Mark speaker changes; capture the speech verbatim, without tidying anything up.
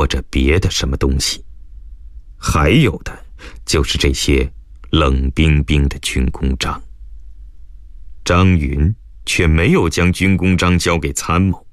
Speaker 1: 或者别的什么东西，还有的就是这些冷冰冰的军功章。张云却没有将军功章交给参谋，